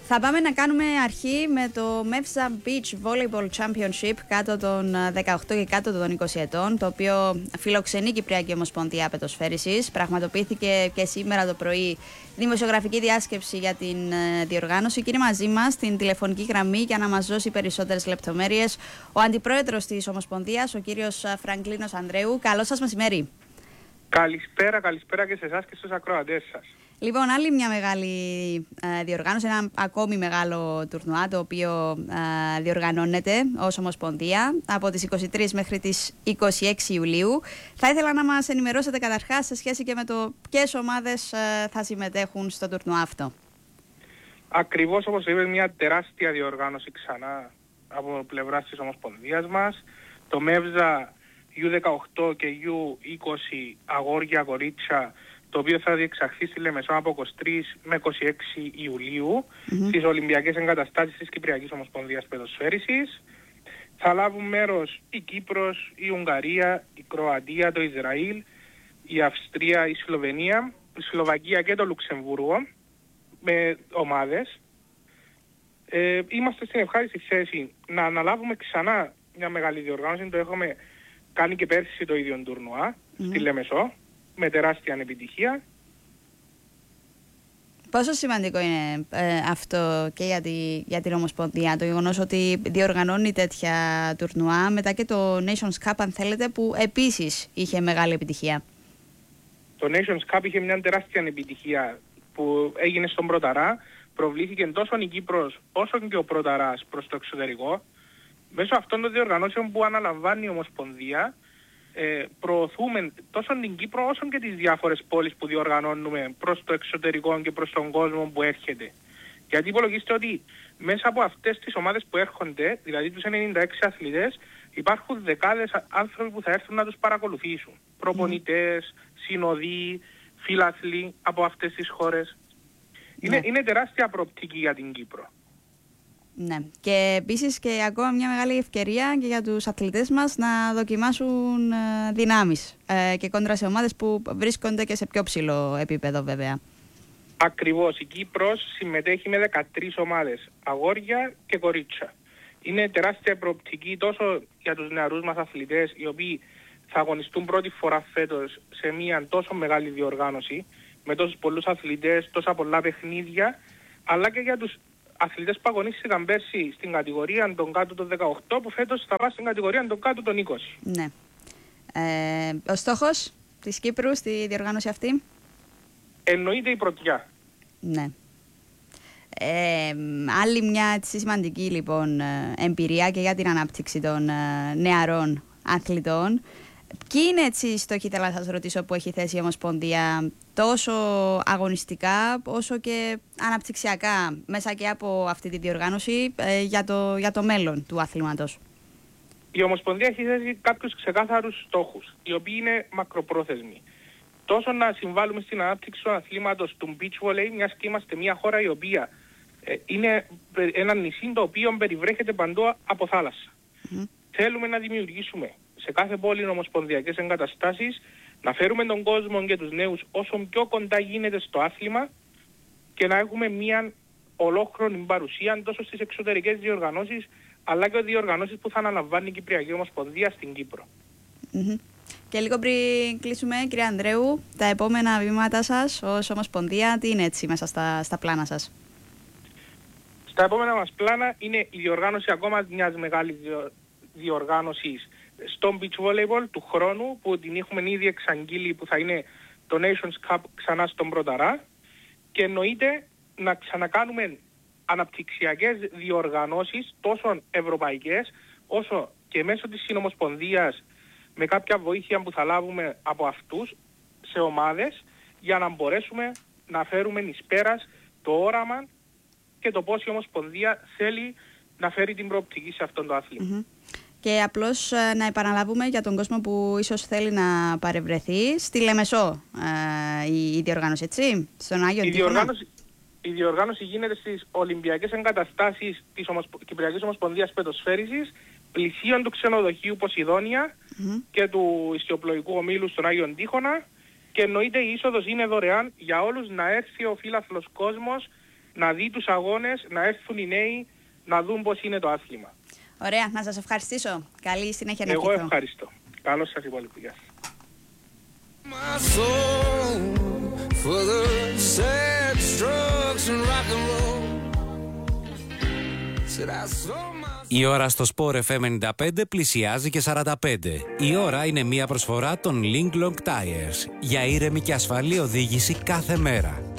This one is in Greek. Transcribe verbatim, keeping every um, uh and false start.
Θα πάμε να κάνουμε αρχή με το Mevza Beach Volleyball Championship κάτω των δεκαοκτώ και κάτω των είκοσι ετών, το οποίο φιλοξενεί η Κυπριακή Ομοσπονδία Πετοσφαίρισης. Πραγματοποιήθηκε και σήμερα το πρωί δημοσιογραφική διάσκεψη για την διοργάνωση και είναι μαζί μας στην τηλεφωνική γραμμή για να μας δώσει περισσότερες λεπτομέρειες ο Αντιπρόεδρος της Ομοσπονδίας, ο κύριος Φραγκλίνος Ανδρέου. Καλό σας μεσημέρι. Καλησπέρα, καλησπέρα και σε εσάς και στους ακροατές σας. Λοιπόν, άλλη μια μεγάλη ε, διοργάνωση, ένα ακόμη μεγάλο τουρνουά το οποίο ε, διοργανώνεται ως Ομοσπονδία από τις είκοσι τρεις μέχρι τις είκοσι έξι Ιουλίου. Θα ήθελα να μας ενημερώσετε καταρχάς σε σχέση και με το ποιες ομάδες ε, θα συμμετέχουν στο τουρνουά αυτό. Ακριβώς όπως είπε, μια τεράστια διοργάνωση ξανά από πλευράς της Ομοσπονδίας μας. Το Mevza γιου δεκαοκτώ και γιου είκοσι αγόρια κορίτσια, το οποίο θα διεξαχθεί στη Λεμεσό από είκοσι τρεις με είκοσι έξι Ιουλίου mm-hmm. στις Ολυμπιακές Εγκαταστάσεις της Κυπριακής Ομοσπονδίας Πεδοσφαίρισης. Θα λάβουν μέρος η Κύπρος, η Ουγγαρία, η Κροατία, το Ισραήλ, η Αυστρία, η Σλοβενία, η Σλοβακία και το Λουξεμβούργο με ομάδες. Ε, είμαστε στην ευχάριστη θέση να αναλάβουμε ξανά μια μεγάλη διοργάνωση. Το έχουμε κάνει και πέρσι το ίδιο τουρνουά mm-hmm. στη Λεμεσό, με τεράστια επιτυχία. Πόσο σημαντικό είναι ε, αυτό και για, τη, για την Ομοσπονδία, το γεγονός ότι διοργανώνει τέτοια τουρνουά, μετά και το Nations Cup, αν θέλετε, που επίσης είχε μεγάλη επιτυχία. Το Nations Cup είχε μια τεράστια επιτυχία που έγινε στον Πρωταρά. Προβλήθηκε τόσο η Κύπρος όσο και ο Πρωταράς προς το εξωτερικό. Μέσω αυτών των διοργανώσεων που αναλαμβάνει η Ομοσπονδία, Ε, προωθούμε τόσο την Κύπρο όσο και τις διάφορες πόλεις που διοργανώνουμε προς το εξωτερικό και προς τον κόσμο που έρχεται. Γιατί υπολογίστε ότι μέσα από αυτές τις ομάδες που έρχονται, δηλαδή τους ενενήντα έξι αθλητές, υπάρχουν δεκάδες άνθρωποι που θα έρθουν να τους παρακολουθήσουν. Προπονητές, συνοδοί, φίλαθλοι από αυτές τις χώρες. Είναι, Ναι. είναι τεράστια προοπτική για την Κύπρο. Ναι. Και επίσης και ακόμα μια μεγάλη ευκαιρία και για τους αθλητές μας να δοκιμάσουν ε, δυνάμεις ε, και κόντρα σε ομάδες που βρίσκονται και σε πιο ψηλό επίπεδο βέβαια. Ακριβώς. Η Κύπρος συμμετέχει με δεκατρείς ομάδες, αγόρια και κορίτσια. Είναι τεράστια προοπτική τόσο για τους νεαρούς μας αθλητές, οι οποίοι θα αγωνιστούν πρώτη φορά φέτος σε μια τόσο μεγάλη διοργάνωση, με τόσους πολλούς αθλητές, τόσα πολλά παιχνίδια, αλλά και για τους αθλητές που αγωνίστηκαν πέρσι στην κατηγορία των κάτω των δεκαοκτώ, που φέτος θα πάνε στην κατηγορία των κάτω των είκοσι. Ναι. Ε, ο στόχος της Κύπρου στη διοργάνωση αυτή? Εννοείται η πρωτιά. Ναι. Ε, άλλη μια έτσι, σημαντική λοιπόν εμπειρία και για την ανάπτυξη των ε, νεαρών αθλητών. Ποιοι είναι έτσι οι στόχοι, θέλω να σας ρωτήσω, που έχει θέσει η Ομοσπονδία τόσο αγωνιστικά όσο και αναπτυξιακά μέσα και από αυτή τη διοργάνωση ε, για, το, για το μέλλον του αθλήματος? Η Ομοσπονδία έχει θέσει κάποιους ξεκάθαρους στόχους, οι οποίοι είναι μακροπρόθεσμοι. Τόσο να συμβάλλουμε στην ανάπτυξη του αθλήματος του beach volley, μιας και είμαστε μια χώρα η οποία ε, είναι ένα νησί το οποίο περιβρέχεται παντού από θάλασσα. Mm-hmm. Θέλουμε να δημιουργήσουμε σε κάθε πόλη ομοσπονδιακές εγκαταστάσεις, να φέρουμε τον κόσμο και τους νέους όσο πιο κοντά γίνεται στο άθλημα και να έχουμε μια ολόχρονη παρουσία τόσο στις εξωτερικές διοργανώσεις, αλλά και διοργανώσεις που θα αναλαμβάνει η Κυπριακή Ομοσπονδία στην Κύπρο. Mm-hmm. Και λίγο πριν κλείσουμε, κύριε Ανδρέου, τα επόμενα βήματα σας ως Ομοσπονδία, τι είναι έτσι μέσα στα, στα πλάνα σας? Στα επόμενα μας πλάνα είναι η διοργάνωση ακόμα μιας μεγάλης διο, διοργάνωσης στο beach volleyball του χρόνου, που την έχουμε ήδη εξαγγείλει, που θα είναι το Nations Cup ξανά στον Πρωταρά, και εννοείται να ξανακάνουμε αναπτυξιακές διοργανώσεις τόσο ευρωπαϊκές όσο και μέσω της Συνομοσπονδίας, με κάποια βοήθεια που θα λάβουμε από αυτούς σε ομάδες, για να μπορέσουμε να φέρουμε εις πέρας το όραμα και το πώς η Ομοσπονδία θέλει να φέρει την προοπτική σε αυτόν το άθλημα. Mm-hmm. Και απλώς ε, να επαναλάβουμε για τον κόσμο που ίσως θέλει να παρευρεθεί, στη Λεμεσό ε, η, η διοργάνωση, έτσι, στον Άγιο η Τύχονα. Διοργάνωση, η διοργάνωση γίνεται στις Ολυμπιακές Εγκαταστάσεις της Ομοσπο, Κυπριακής Ομοσπονδίας Πεδοσφαίρισης, πλησίων του ξενοδοχείου Ποσειδόνια mm-hmm. και του ιστιοπλοϊκού ομίλου στον Άγιο Τύχονα, και εννοείται η είσοδος είναι δωρεάν για όλους, να έρθει ο φίλαθλος κόσμος να δει τους αγώνες, να έρθουν οι νέοι να δουν πώς είναι το άθλημα. Ωραία, να σας ευχαριστήσω. Καλή συνέχεια να Εγώ ευχηθώ. ευχαριστώ. Καλώς σας υπόλοιπο. Γεια σας. Η ώρα στο Sport εφ εμ ενενήντα πέντε πλησιάζει και σαράντα πέντε. Η ώρα είναι μια προσφορά των Link Long Tires για ήρεμη και ασφαλή οδήγηση κάθε μέρα.